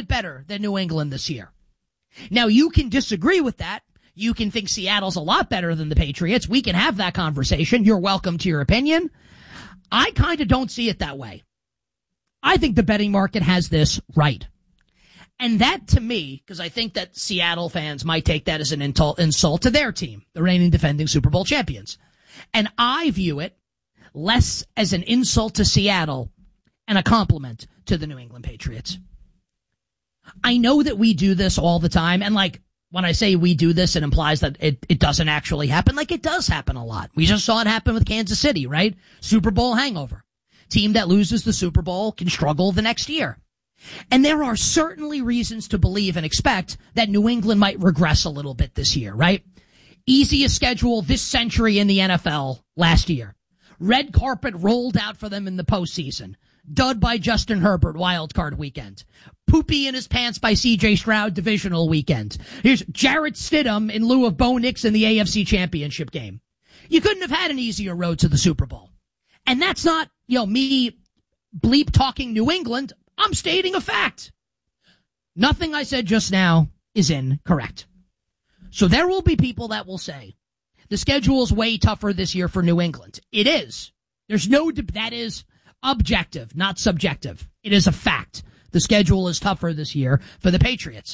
bit better than New England this year. Now, you can disagree with that. You can think Seattle's a lot better than the Patriots. We can have that conversation. You're welcome to your opinion. I kind of don't see it that way. I think the betting market has this right. And that, to me, because I think that Seattle fans might take that as an insult to their team, the reigning defending Super Bowl champions. And I view it less as an insult to Seattle and a compliment to the New England Patriots. I know that we do this all the time, and like, when I say we do this, it implies that it doesn't actually happen. Like, it does happen a lot. We just saw it happen with Kansas City, right? Super Bowl hangover. Team that loses the Super Bowl can struggle the next year. And there are certainly reasons to believe and expect that New England might regress a little bit this year, right? Easiest schedule this century in the NFL last year. Red carpet rolled out for them in the postseason. Dud by Justin Herbert wild card weekend. Poopy in his pants by C.J. Stroud divisional weekend. Here's Jarrett Stidham in lieu of Bo Nix in the AFC Championship game. You couldn't have had an easier road to the Super Bowl. And that's not, me bleep talking New England. I'm stating a fact. Nothing I said just now is incorrect. So there will be people that will say the schedule is way tougher this year for New England. It is. That is objective, not subjective. It is a fact. The schedule is tougher this year for the Patriots.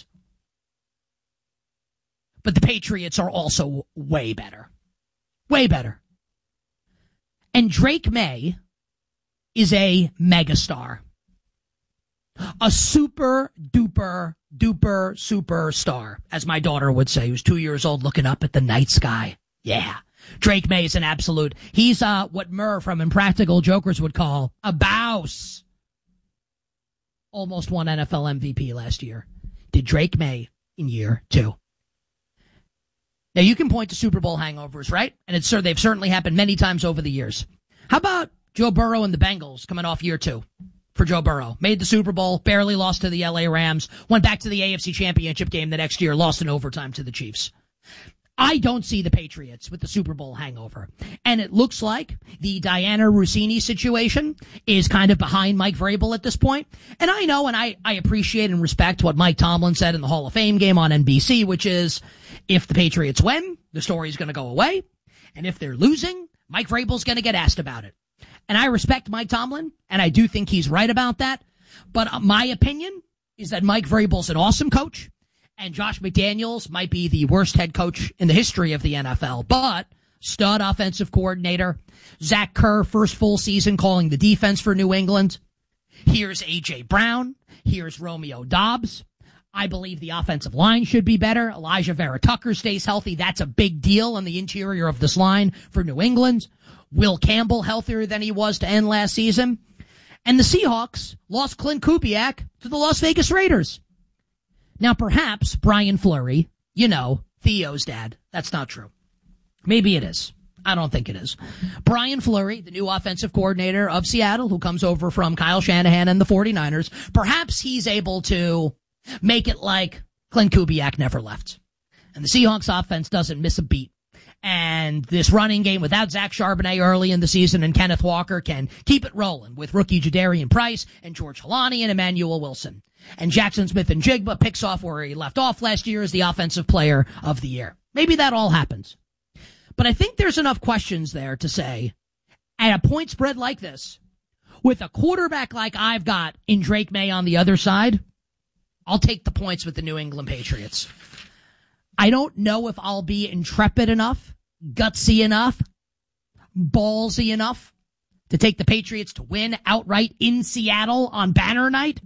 But the Patriots are also way better. Way better. And Drake May is a megastar. A super duper superstar, as my daughter would say, who's 2 years old looking up at the night sky. Yeah. Drake May is an absolute. He's what Murr from Impractical Jokers would call a bouse. Almost won NFL MVP last year. Did Drake May in year 2. Now you can point to Super Bowl hangovers, right? And they've certainly happened many times over the years. How about Joe Burrow and the Bengals coming off year 2? For Joe Burrow. Made the Super Bowl, barely lost to the LA Rams, went back to the AFC Championship game the next year, lost in overtime to the Chiefs. I don't see the Patriots with the Super Bowl hangover. And it looks like the Diana Rossini situation is kind of behind Mike Vrabel at this point. And I know, and I appreciate and respect what Mike Tomlin said in the Hall of Fame game on NBC, which is if the Patriots win, the story's going to go away. And if they're losing, Mike Vrabel's going to get asked about it. And I respect Mike Tomlin, and I do think he's right about that. But my opinion is that Mike Vrabel's an awesome coach. And Josh McDaniels might be the worst head coach in the history of the NFL, but stud offensive coordinator. Zach Kerr, first full season calling the defense for New England. Here's A.J. Brown. Here's Romeo Doubs. I believe the offensive line should be better. Elijah Vera Tucker stays healthy. That's a big deal on the interior of this line for New England. Will Campbell healthier than he was to end last season. And the Seahawks lost Clint Kubiak to the Las Vegas Raiders. Now, perhaps Brian Fleury, Theo's dad. That's not true. Maybe it is. I don't think it is. Brian Fleury, the new offensive coordinator of Seattle, who comes over from Kyle Shanahan and the 49ers, perhaps he's able to make it like Clint Kubiak never left. And the Seahawks offense doesn't miss a beat. And this running game without Zach Charbonnet early in the season and Kenneth Walker can keep it rolling with rookie Jadarian Price and George Halani and Emmanuel Wilson. And Jackson Smith-Njigba picks off where he left off last year as the offensive player of the year. Maybe that all happens. But I think there's enough questions there to say, at a point spread like this, with a quarterback like I've got in Drake May on the other side, I'll take the points with the New England Patriots. I don't know if I'll be intrepid enough, gutsy enough, ballsy enough to take the Patriots to win outright in Seattle on banner night.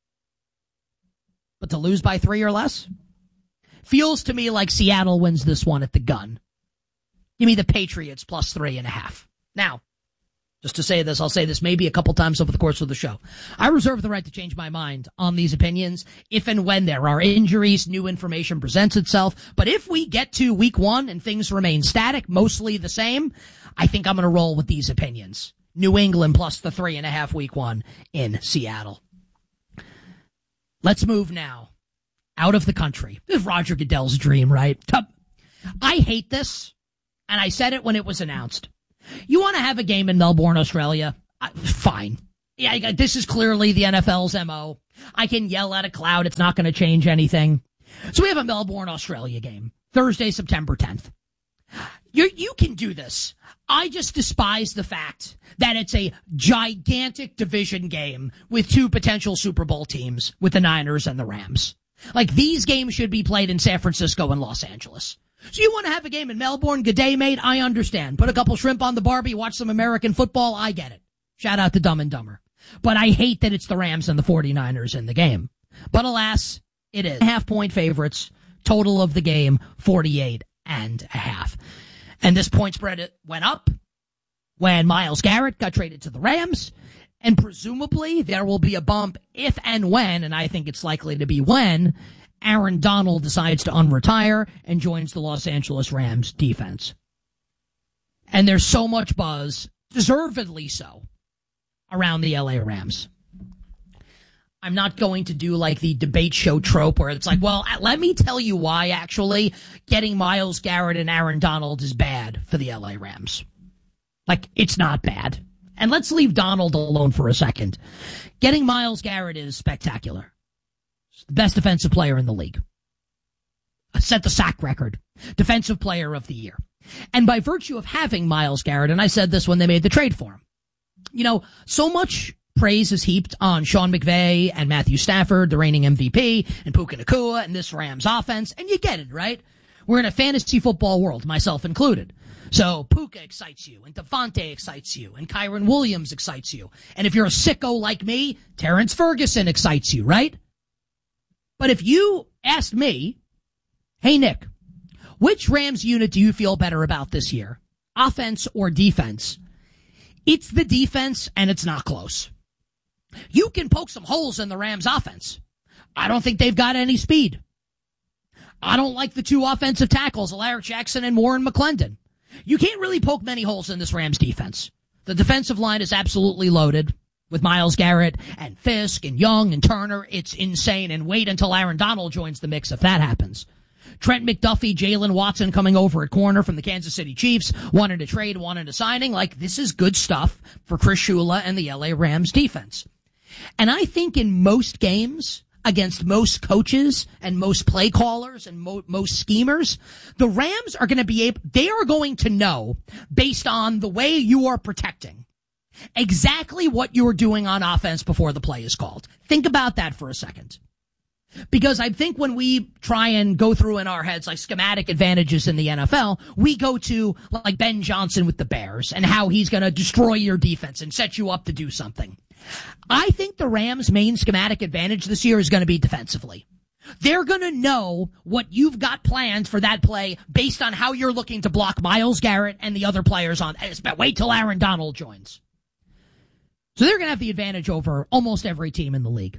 But to lose by 3 or less feels to me like Seattle wins this one at the gun. Give me the Patriots plus 3.5. Now, just to say this, I'll say this maybe a couple times over the course of the show. I reserve the right to change my mind on these opinions if and when there are injuries, new information presents itself. But if we get to week 1 and things remain static, mostly the same, I think I'm going to roll with these opinions. New England plus the 3.5 week 1 in Seattle. Let's move now out of the country. This is Roger Goodell's dream, right? I hate this, and I said it when it was announced. You want to have a game in Melbourne, Australia? Fine. Yeah, this is clearly the NFL's MO. I can yell at a cloud. It's not going to change anything. So we have a Melbourne, Australia game, Thursday, September 10th. You can do this. I just despise the fact that it's a gigantic division game with two potential Super Bowl teams, with the Niners and the Rams. Like, these games should be played in San Francisco and Los Angeles. So you want to have a game in Melbourne? Good day, mate. I understand. Put a couple shrimp on the Barbie, watch some American football. I get it. Shout out to Dumb and Dumber. But I hate that it's the Rams and the 49ers in the game. But alas, it is. Half-point favorites. Total of the game, 48.5. And this point spread went up when Myles Garrett got traded to the Rams. And presumably there will be a bump if and when, and I think it's likely to be when, Aaron Donald decides to unretire and joins the Los Angeles Rams defense. And there's so much buzz, deservedly so, around the LA Rams. I'm not going to do like the debate show trope where it's like, well, let me tell you why actually getting Myles Garrett and Aaron Donald is bad for the LA Rams. Like, it's not bad. And let's leave Donald alone for a second. Getting Myles Garrett is spectacular. The best defensive player in the league. Set the sack record. Defensive player of the year. And by virtue of having Myles Garrett, and I said this when they made the trade for him, you know, so much praise is heaped on Sean McVay and Matthew Stafford, the reigning MVP, and Puka Nacua and this Rams offense, and you get it, right? We're in a fantasy football world, myself included. So Puka excites you, and Devontae excites you, and Kyron Williams excites you. And if you're a sicko like me, Terrence Ferguson excites you, right? But if you asked me, hey, Nick, which Rams unit do you feel better about this year? Offense or defense? It's the defense, and it's not close. You can poke some holes in the Rams offense. I don't think they've got any speed. I don't like the two offensive tackles, Alaric Jackson and Warren McClendon. You can't really poke many holes in this Rams defense. The defensive line is absolutely loaded with Myles Garrett and Fisk and Young and Turner. It's insane. And wait until Aaron Donald joins the mix if that happens. Trent McDuffie, Jalen Watson coming over at corner from the Kansas City Chiefs, one in a trade, one in a signing. Like, this is good stuff for Chris Shula and the LA Rams defense. And I think in most games, against most coaches and most play callers and most schemers, the Rams are going to be they are going to know, based on the way you are protecting, exactly what you're doing on offense before the play is called. Think about that for a second. Because I think when we try and go through in our heads like schematic advantages in the NFL, we go to like Ben Johnson with the Bears and how he's going to destroy your defense and set you up to do something. I think the Rams' main schematic advantage this year is going to be defensively. They're going to know what you've got planned for that play based on how you're looking to block Myles Garrett and the other players on. Wait till Aaron Donald joins. So they're going to have the advantage over almost every team in the league.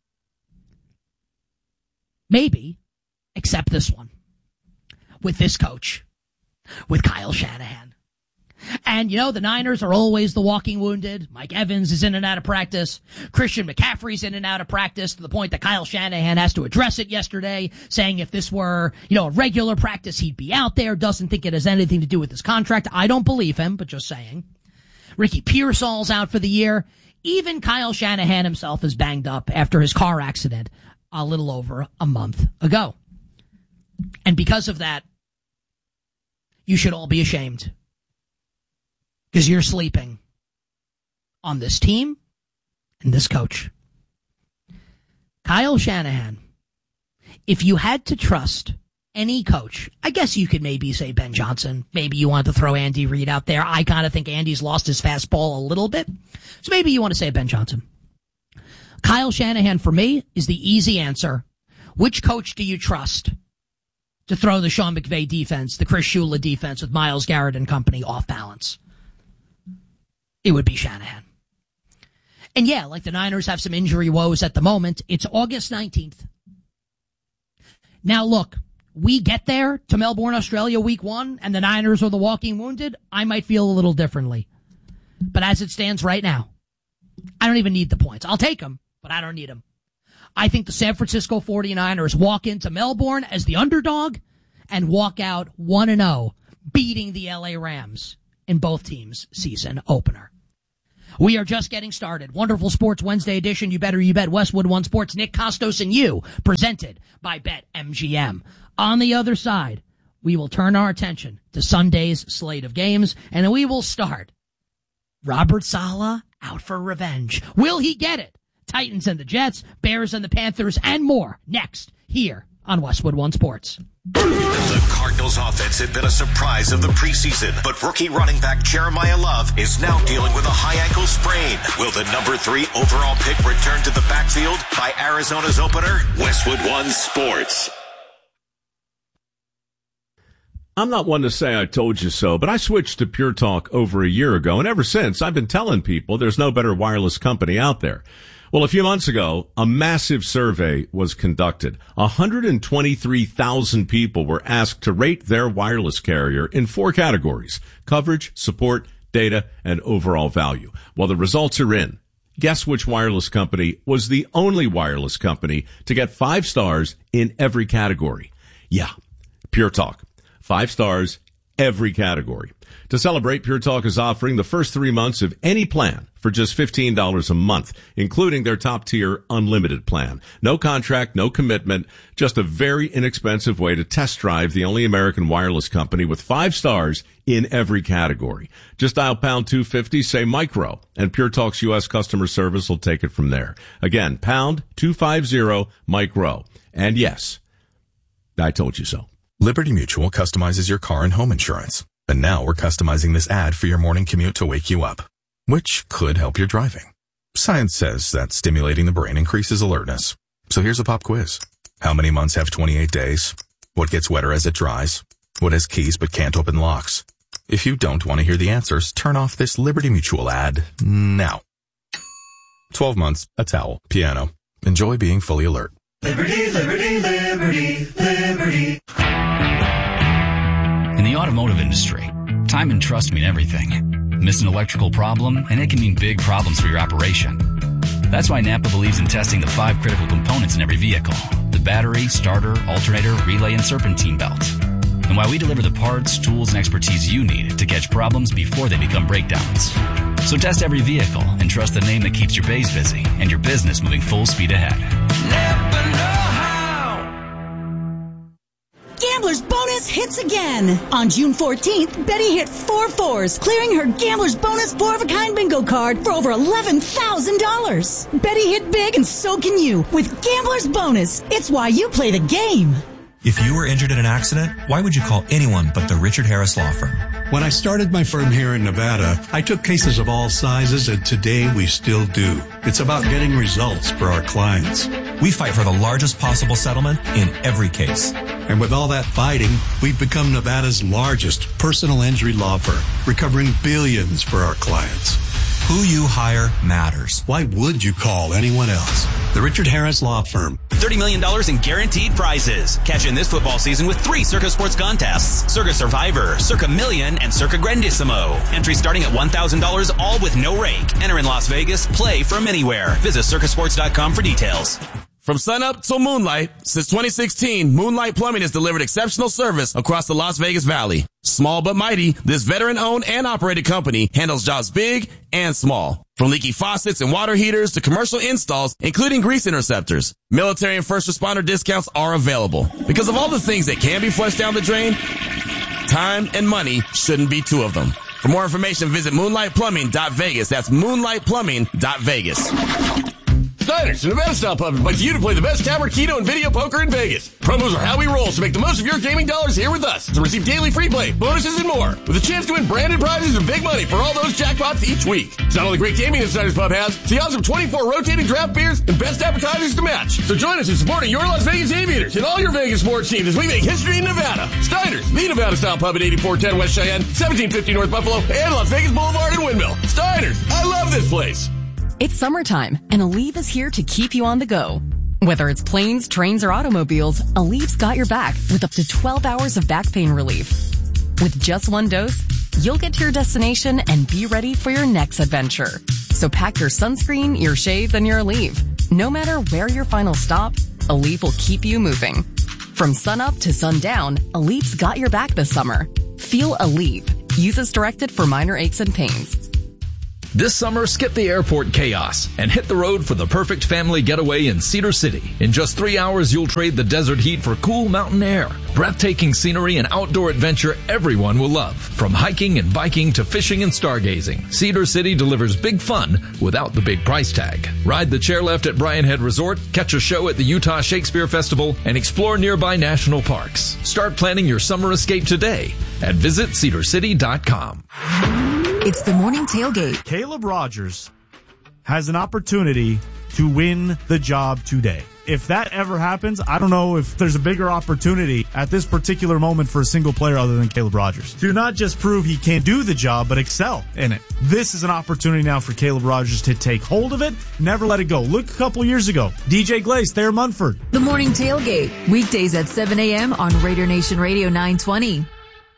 Maybe, except this one. With this coach. With Kyle Shanahan. And, you know, the Niners are always the walking wounded. Mike Evans is in and out of practice. Christian McCaffrey's in and out of practice to the point that Kyle Shanahan has to address it yesterday, saying if this were, you know, a regular practice, he'd be out there. Doesn't think it has anything to do with his contract. I don't believe him, but just saying. Ricky Pearsall's out for the year. Even Kyle Shanahan himself is banged up after his car accident a little over a month ago. And because of that, you should all be ashamed. Because you're sleeping on this team and this coach. Kyle Shanahan, if you had to trust any coach, I guess you could maybe say Ben Johnson. Maybe you want to throw Andy Reid out there. I kind of think Andy's lost his fastball a little bit. So maybe you want to say Ben Johnson. Kyle Shanahan, for me, is the easy answer. Which coach do you trust to throw the Sean McVay defense, the Chris Shula defense with Myles Garrett and company off balance? It would be Shanahan. And yeah, like the Niners have some injury woes at the moment. It's August 19th. Now look, we get there to Melbourne, Australia week 1, and the Niners are the walking wounded. I might feel a little differently. But as it stands right now, I don't even need the points. I'll take them, but I don't need them. I think the San Francisco 49ers walk into Melbourne as the underdog and walk out 1-0, beating the LA Rams in both teams' season opener. We are just getting started. Wonderful Sports Wednesday edition. You better, you bet. Westwood One Sports. Nick Costos and you, presented by BetMGM. On the other side, we will turn our attention to Sunday's slate of games, and we will start. Robert Saleh out for revenge. Will he get it? Titans and the Jets, Bears and the Panthers, and more next here on Westwood One Sports. The Cardinals offense had been a surprise of the preseason, but rookie running back Jeremiah Love is now dealing with a high ankle sprain. Will the number 3 overall pick return to the backfield by Arizona's opener? Westwood One Sports. I'm not one to say I told you so, but I switched to Pure Talk over a year ago, and ever since I've been telling people there's no better wireless company out there. Well, a few months ago, a massive survey was conducted. 123,000 people were asked to rate their wireless carrier in 4 categories: coverage, support, data, and overall value. Well, the results are in. Guess which wireless company was the only wireless company to get 5 stars in every category? Yeah, Pure Talk. 5 stars, every category. To celebrate, Pure Talk is offering the first 3 months of any plan for just $15 a month, including their top-tier unlimited plan. No contract, no commitment, just a very inexpensive way to test drive the only American wireless company with 5 stars in every category. Just dial pound 250, say micro, and Pure Talk's U.S. customer service will take it from there. Again, pound 250 micro. And yes, I told you so. Liberty Mutual customizes your car and home insurance. And now we're customizing this ad for your morning commute to wake you up, which could help your driving. Science says that stimulating the brain increases alertness. So here's a pop quiz. How many months have 28 days? What gets wetter as it dries? What has keys but can't open locks? If you don't want to hear the answers, turn off this Liberty Mutual ad now. 12 months, a towel, piano. Enjoy being fully alert. Liberty, liberty, liberty, liberty. In the automotive industry, time and trust mean everything. Miss an electrical problem, and it can mean big problems for your operation. That's why Napa believes in testing the 5 critical components in every vehicle: the battery, starter, alternator, relay, and serpentine belt. And why we deliver the parts, tools, and expertise you need to catch problems before they become breakdowns. So test every vehicle and trust the name that keeps your bays busy and your business moving full speed ahead. Napa know-how. Gambler's Bonus hits again. On June 14th, Betty hit 4 fours, clearing her Gambler's Bonus 4-of-a-kind bingo card for over $11,000. Betty hit big and so can you with Gambler's Bonus. It's why you play the game. If you were injured in an accident, why would you call anyone but the Richard Harris Law Firm? When I started my firm here in Nevada, I took cases of all sizes, and today we still do. It's about getting results for our clients. We fight for the largest possible settlement in every case. And with all that fighting, we've become Nevada's largest personal injury law firm, recovering billions for our clients. Who you hire matters. Why would you call anyone else? The Richard Harris Law Firm. $30 million in guaranteed prizes. Catch in this football season with 3 Circa Sports contests: Circa Survivor, Circa Million, and Circa Grandissimo. Entry starting at $1,000, all with no rake. Enter in Las Vegas. Play from anywhere. Visit circasports.com for details. From sunup till moonlight, since 2016, Moonlight Plumbing has delivered exceptional service across the Las Vegas Valley. Small but mighty, this veteran-owned and operated company handles jobs big and small. From leaky faucets and water heaters to commercial installs, including grease interceptors. Military and first responder discounts are available. Because of all the things that can be flushed down the drain, time and money shouldn't be 2 of them. For more information, visit moonlightplumbing.vegas. That's moonlightplumbing.vegas. Steiner's, the Nevada Style Pub, invites you to play the best tavern, keno, and video poker in Vegas. Promos are how we roll, so make the most of your gaming dollars here with us to receive daily free play, bonuses, and more, with a chance to win branded prizes and big money for all those jackpots each week. It's not only great gaming that Steiner's Pub has, it's the awesome 24 rotating draft beers and best appetizers to match. So join us in supporting your Las Vegas Aviators and all your Vegas sports teams as we make history in Nevada. Steiner's, the Nevada Style Pub at 8410 West Cheyenne, 1750 North Buffalo, and Las Vegas Boulevard in Windmill. Steiner's, I love this place. It's summertime, and Aleve is here to keep you on the go. Whether it's planes, trains, or automobiles, Aleve's got your back with up to 12 hours of back pain relief. With just 1 dose, you'll get to your destination and be ready for your next adventure. So pack your sunscreen, your shades, and your Aleve. No matter where your final stop, Aleve will keep you moving. From sunup to sundown, Aleve's got your back this summer. Feel Aleve. Use as directed for minor aches and pains. This summer, skip the airport chaos and hit the road for the perfect family getaway in Cedar City. In just 3 hours, you'll trade the desert heat for cool mountain air. Breathtaking scenery and outdoor adventure everyone will love. From hiking and biking to fishing and stargazing, Cedar City delivers big fun without the big price tag. Ride the chairlift at Bryan Head Resort, catch a show at the Utah Shakespeare Festival, and explore nearby national parks. Start planning your summer escape today at visitcedarcity.com. It's the morning tailgate. Caleb Rogers has an opportunity to win the job today. If that ever happens, I don't know if there's a bigger opportunity at this particular moment for a single player other than Caleb Rogers to not just prove he can do the job, but excel in it. This is an opportunity now for Caleb Rogers to take hold of it, never let it go. Look a couple years ago, DJ Glaze, Thayer Munford. The morning tailgate, weekdays at 7 a.m. on Raider Nation Radio 920.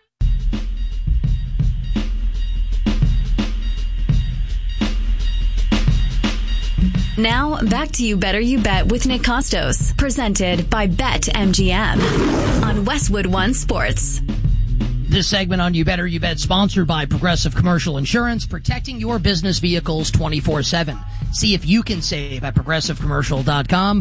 Now, back to You Better You Bet with Nick Costos, presented by BetMGM on Westwood One Sports. This segment on You Better You Bet sponsored by Progressive Commercial Insurance, protecting your business vehicles 24/7. See if you can save at progressivecommercial.com,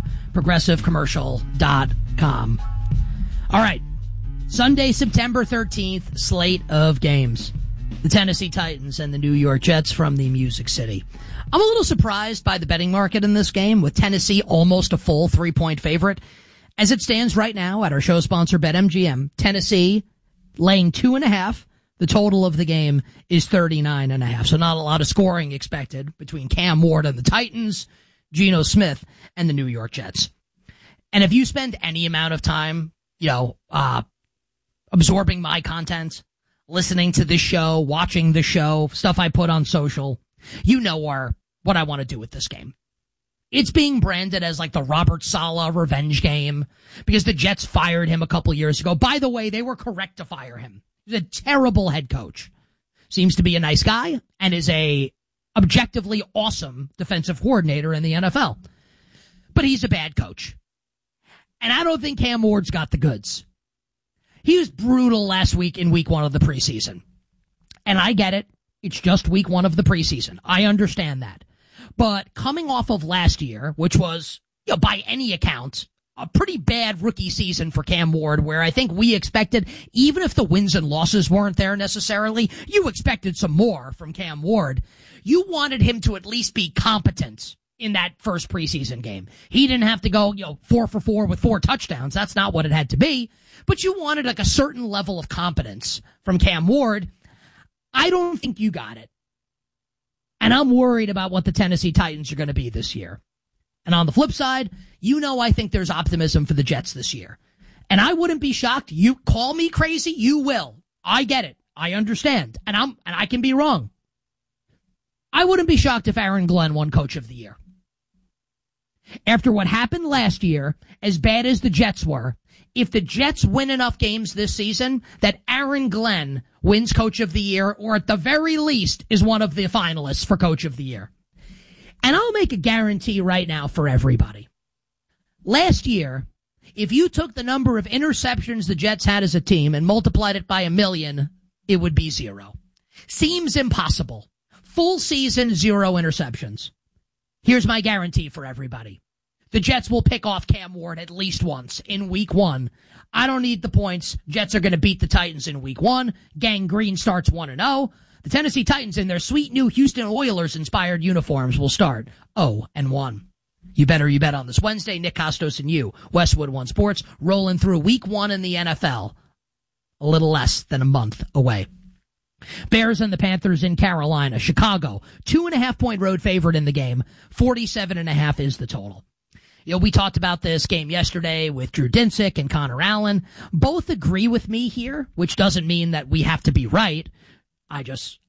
progressivecommercial.com. All right, Sunday, September 13th, slate of games. The Tennessee Titans and the New York Jets from the Music City. I'm a little surprised by the betting market in this game, with Tennessee almost a full 3-point favorite. As it stands right now at our show sponsor BetMGM, Tennessee laying 2.5. The total of the game is 39.5. So not a lot of scoring expected between Cam Ward and the Titans, Geno Smith and the New York Jets. And if you spend any amount of time, absorbing my content, listening to this show, watching the show, stuff I put on social, you know what I want to do with this game. It's being branded as like the Robert Saleh revenge game because the Jets fired him a couple years ago. By the way, they were correct to fire him. He's a terrible head coach. Seems to be a nice guy and is a objectively awesome defensive coordinator in the NFL. But he's a bad coach. And I don't think Cam Ward's got the goods. He was brutal last week in week 1 of the preseason. And I get it. It's just week 1 of the preseason. I understand that. But coming off of last year, which was, by any account, a pretty bad rookie season for Cam Ward, where I think we expected, even if the wins and losses weren't there necessarily, you expected some more from Cam Ward. You wanted him to at least be competent in that first preseason game. He didn't have to go, 4 for 4 with 4 touchdowns. That's not what it had to be. But you wanted like a certain level of competence from Cam Ward. I don't think you got it. And I'm worried about what the Tennessee Titans are going to be this year. And on the flip side, I think there's optimism for the Jets this year. And I wouldn't be shocked. You call me crazy, you will. I get it. I understand. And I can be wrong. I wouldn't be shocked if Aaron Glenn won Coach of the Year. After what happened last year, as bad as the Jets were, if the Jets win enough games this season that Aaron Glenn wins Coach of the Year, or at the very least is one of the finalists for Coach of the Year. And I'll make a guarantee right now for everybody. Last year, if you took the number of interceptions the Jets had as a team and multiplied it by 1 million, it would be 0. Seems impossible. Full season, 0 interceptions. Here's my guarantee for everybody. The Jets will pick off Cam Ward at least once in week 1. I don't need the points. Jets are going to beat the Titans in week 1. Gang Green starts 1-0. The Tennessee Titans in their sweet new Houston Oilers-inspired uniforms will start 0-1. You better you bet on this Wednesday. Nick Costos and you, Westwood One Sports, rolling through week 1 in the NFL. A little less than a month away. Bears and the Panthers in Carolina. Chicago, 2.5-point road favorite in the game. 47.5 is the total. We talked about this game yesterday with Drew Dinsick and Connor Allen. Both agree with me here, which doesn't mean that we have to be right. I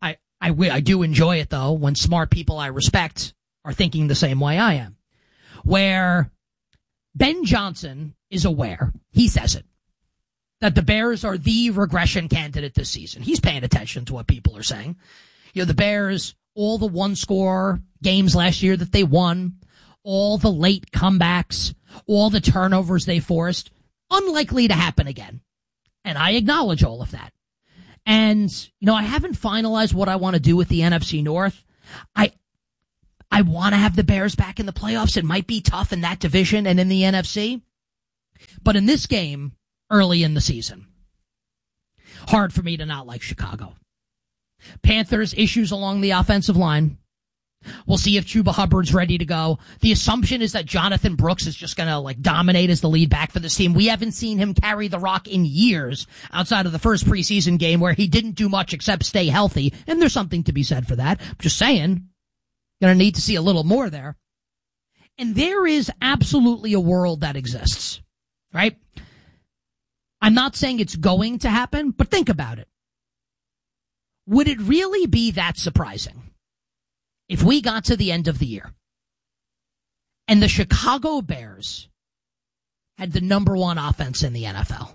do enjoy it, though, when smart people I respect are thinking the same way I am. Where Ben Johnson is aware, he says it, that the Bears are the regression candidate this season. He's paying attention to what people are saying. The Bears, all the one-score games last year that they won, all the late comebacks, all the turnovers they forced, unlikely to happen again. And I acknowledge all of that. And, I haven't finalized what I want to do with the NFC North. I want to have the Bears back in the playoffs. It might be tough in that division and in the NFC. But in this game, early in the season, hard for me to not like Chicago. Panthers, issues along the offensive line. We'll see if Chuba Hubbard's ready to go. The assumption is that Jonathan Brooks is just going to dominate as the lead back for this team. We haven't seen him carry the rock in years outside of the first preseason game where he didn't do much except stay healthy. And there's something to be said for that. I'm just saying, going to need to see a little more there. And there is absolutely a world that exists, right? I'm not saying it's going to happen, but think about it. Would it really be that surprising if we got to the end of the year and the Chicago Bears had the number one offense in the NFL?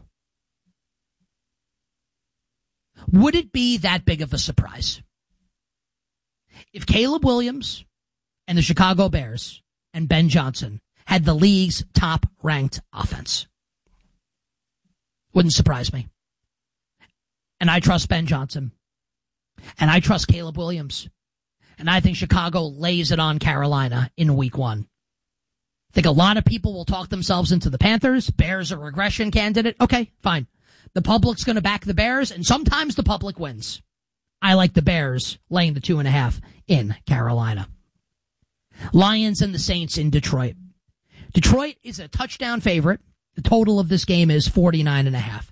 Would it be that big of a surprise if Caleb Williams and the Chicago Bears and Ben Johnson had the league's top-ranked offense? Wouldn't surprise me. And I trust Ben Johnson. And I trust Caleb Williams. And I think Chicago lays it on Carolina in week 1. I think a lot of people will talk themselves into the Panthers. Bears a regression candidate. Okay, fine. The public's going to back the Bears, and sometimes the public wins. I like the Bears laying the 2.5 in Carolina. Lions and the Saints in Detroit. Detroit is a touchdown favorite. The total of this game is 49.5.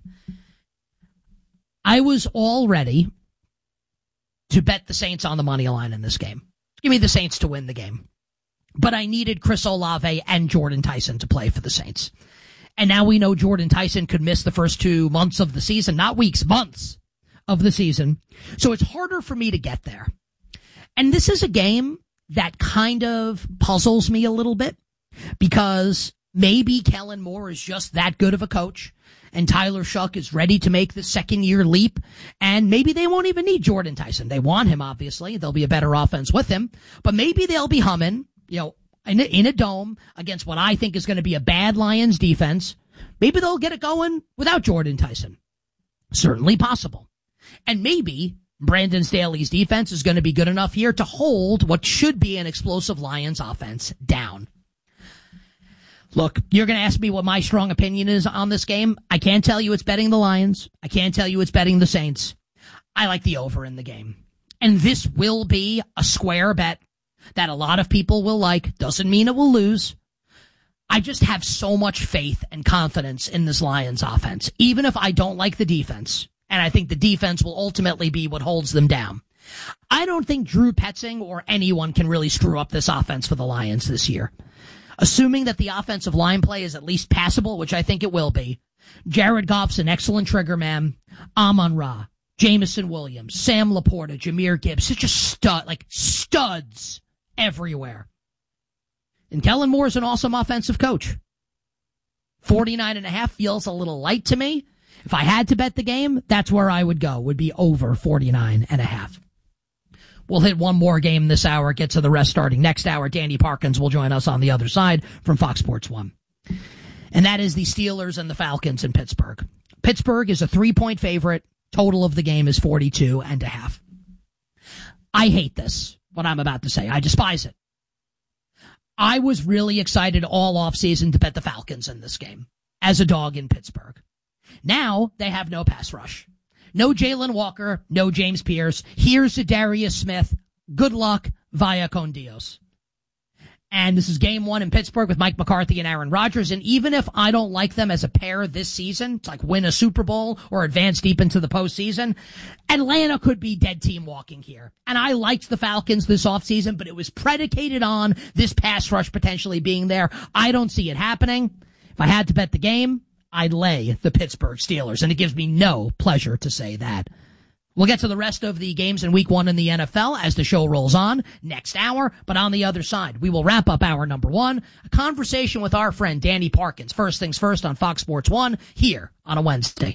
I was all ready to bet the Saints on the money line in this game. Give me the Saints to win the game. But I needed Chris Olave and Jordan Tyson to play for the Saints. And now we know Jordan Tyson could miss the first 2 months of the season, not weeks, months of the season. So it's harder for me to get there. And this is a game that kind of puzzles me a little bit because maybe Kellen Moore is just that good of a coach and Tyler Shuck is ready to make the second-year leap, and maybe they won't even need Jordan Tyson. They want him, obviously. There'll be a better offense with him, but maybe they'll be humming, in a dome against what I think is going to be a bad Lions defense. Maybe they'll get it going without Jordan Tyson. Certainly possible. And maybe Brandon Staley's defense is going to be good enough here to hold what should be an explosive Lions offense down. Look, you're going to ask me what my strong opinion is on this game. I can't tell you it's betting the Lions. I can't tell you it's betting the Saints. I like the over in the game. And this will be a square bet that a lot of people will like. Doesn't mean it will lose. I just have so much faith and confidence in this Lions offense, even if I don't like the defense. And I think the defense will ultimately be what holds them down. I don't think Drew Petzing or anyone can really screw up this offense for the Lions this year. Assuming that the offensive line play is at least passable, which I think it will be, Jared Goff's an excellent trigger man. Amon-Ra, Jameson Williams, Sam Laporta, Jahmyr Gibbs. It's just studs everywhere. And Kellen Moore is an awesome offensive coach. 49.5 feels a little light to me. If I had to bet the game, that's where I would go, would be over 49.5. We'll hit one more game this hour, get to the rest starting next hour. Danny Parkins will join us on the other side from Fox Sports 1. And that is the Steelers and the Falcons in Pittsburgh. Pittsburgh is a 3-point favorite. Total of the game is 42.5. I hate this, what I'm about to say. I despise it. I was really excited all offseason to bet the Falcons in this game as a dog in Pittsburgh. Now they have no pass rush. No Jalen Walker, no James Pierce. Here's to Darius Smith. Good luck, via con Dios. And this is game 1 in Pittsburgh with Mike McCarthy and Aaron Rodgers. And even if I don't like them as a pair this season, to win a Super Bowl or advance deep into the postseason, Atlanta could be dead team walking here. And I liked the Falcons this offseason, but it was predicated on this pass rush potentially being there. I don't see it happening. If I had to bet the game, I'd lay the Pittsburgh Steelers, and it gives me no pleasure to say that. We'll get to the rest of the games in week 1 in the NFL as the show rolls on next hour, but on the other side, we will wrap up hour number 1, a conversation with our friend Danny Parkins. First things first on Fox Sports 1 here on a Wednesday.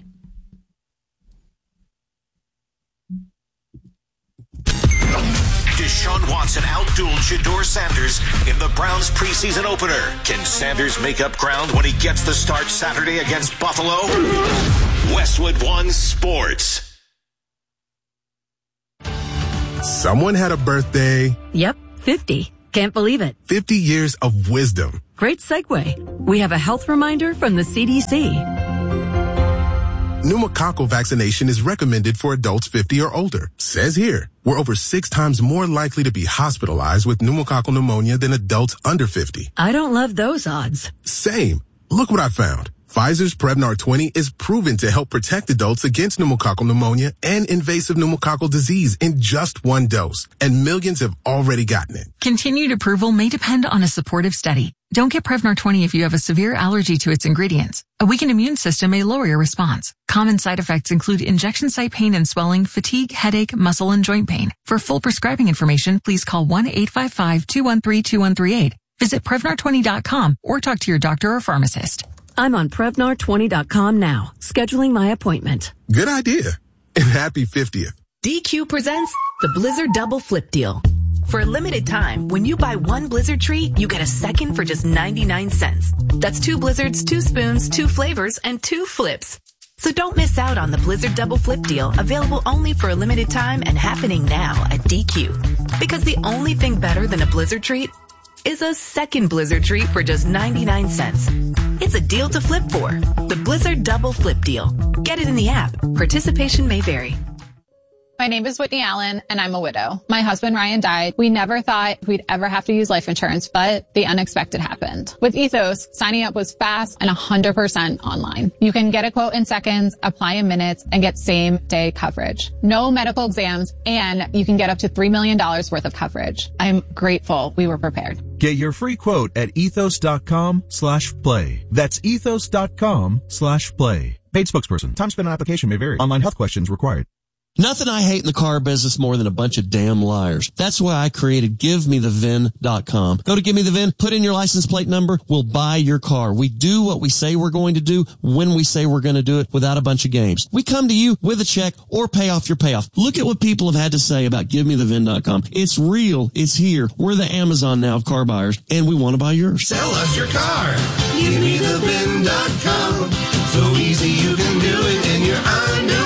Deshaun Watson outdueled Shedeur Sanders in the Browns preseason opener. Can Sanders make up ground when he gets the start Saturday against Buffalo? Westwood One Sports. Someone had a birthday. Yep, 50. Can't believe it. 50 years of wisdom. Great segue. We have a health reminder from the CDC. Pneumococcal vaccination is recommended for adults 50 or older. Says here, we're over 6 times more likely to be hospitalized with pneumococcal pneumonia than adults under 50. I don't love those odds. Same. Look what I found. Pfizer's Prevnar 20 is proven to help protect adults against pneumococcal pneumonia and invasive pneumococcal disease in just 1 dose. And millions have already gotten it. Continued approval may depend on a supportive study. Don't get Prevnar 20 if you have a severe allergy to its ingredients. A weakened immune system may lower your response. Common side effects include injection site pain and swelling, fatigue, headache, muscle, and joint pain. For full prescribing information, please call 1-855-213-2138. Visit Prevnar20.com or talk to your doctor or pharmacist. I'm on Prevnar20.com now, scheduling my appointment. Good idea. And happy 50th. DQ presents the Blizzard Double Flip Deal. For a limited time, when you buy 1 Blizzard treat, you get a second for just 99 cents. That's 2 Blizzards, 2 spoons, 2 flavors, and 2 flips. So don't miss out on the Blizzard Double Flip Deal, available only for a limited time and happening now at DQ. Because the only thing better than a Blizzard treat is a second Blizzard treat for just 99 cents. It's a deal to flip for. The Blizzard Double Flip Deal. Get it in the app. Participation may vary. My name is Whitney Allen, and I'm a widow. My husband, Ryan, died. We never thought we'd ever have to use life insurance, but the unexpected happened. With Ethos, signing up was fast and 100% online. You can get a quote in seconds, apply in minutes, and get same-day coverage. No medical exams, and you can get up to $3 million worth of coverage. I'm grateful we were prepared. Get your free quote at ethos.com/play. That's ethos.com/play. Paid spokesperson. Time spent on application may vary. Online health questions required. Nothing I hate in the car business more than a bunch of damn liars. That's why I created GiveMeTheVIN.com. Go to Give Me the VIN, put in your license plate number, we'll buy your car. We do what we say we're going to do when we say we're going to do it without a bunch of games. We come to you with a check or pay off your payoff. Look at what people have had to say about GiveMeTheVIN.com. It's real. It's here. We're the Amazon now of car buyers, and we want to buy yours. Sell us your car. GiveMeTheVIN.com. So easy you can do it in your underwear.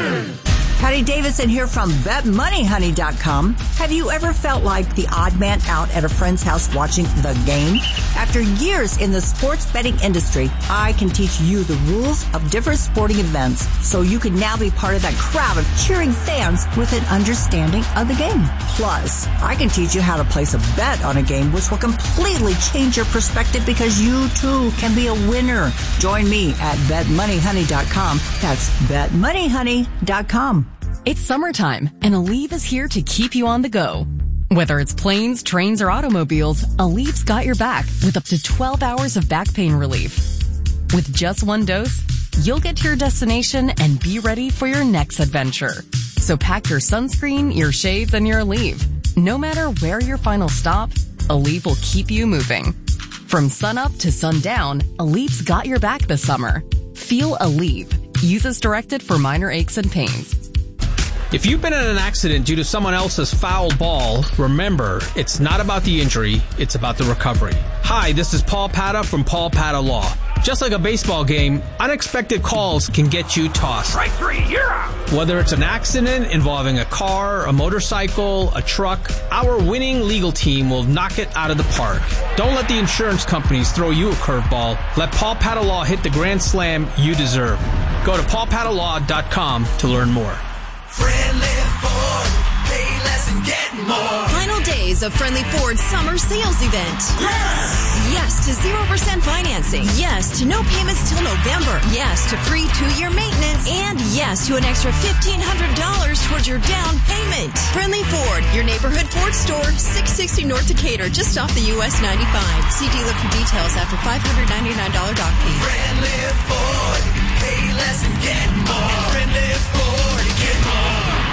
Patty Davidson here from BetMoneyHoney.com. Have you ever felt like the odd man out at a friend's house watching the game? After years in the sports betting industry, I can teach you the rules of different sporting events so you can now be part of that crowd of cheering fans with an understanding of the game. Plus, I can teach you how to place a bet on a game which will completely change your perspective because you too can be a winner. Join me at BetMoneyHoney.com. That's BetMoneyHoney.com. It's summertime, and Aleve is here to keep you on the go. Whether it's planes, trains, or automobiles, Aleve's got your back with up to 12 hours of back pain relief. With just 1 dose, you'll get to your destination and be ready for your next adventure. So pack your sunscreen, your shades, and your Aleve. No matter where your final stop, Aleve will keep you moving. From sunup to sundown, Aleve's got your back this summer. Feel Aleve. Use as directed for minor aches and pains. If you've been in an accident due to someone else's foul ball, remember, it's not about the injury, it's about the recovery. Hi, this is Paul Pata from Paul Pata Law. Just like a baseball game, unexpected calls can get you tossed. Strike 3, you're out. Whether it's an accident involving a car, a motorcycle, a truck, our winning legal team will knock it out of the park. Don't let the insurance companies throw you a curveball. Let Paul Pata Law hit the grand slam you deserve. Go to paulpatalaw.com to learn more. Friendly Ford, pay less and get more. Final days of Friendly Ford's summer sales event. Yes to 0% financing. Yes to no payments till November. Yes to free 2-year maintenance. And yes to an extra $1,500 towards your down payment. Friendly Ford, your neighborhood Ford store, 660 North Decatur, just off the US 95. See dealer for details after $599 dock fee. Friendly Ford, pay less and get more. Friendly Ford, get more.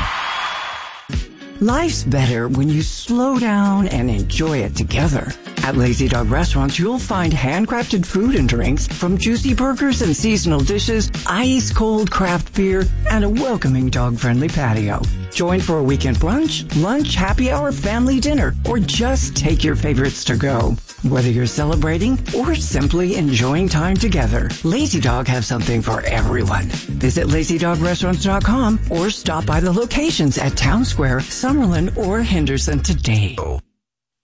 Life's better when you slow down and enjoy it together. At Lazy Dog Restaurants, you'll find handcrafted food and drinks, from juicy burgers and seasonal dishes, ice-cold craft beer, and a welcoming dog-friendly patio. Join for a weekend brunch, lunch, happy hour, family dinner, or just take your favorites to go. Whether you're celebrating or simply enjoying time together, Lazy Dog has something for everyone. Visit LazyDogRestaurants.com or stop by the locations at Town Square, Summerlin, or Henderson today.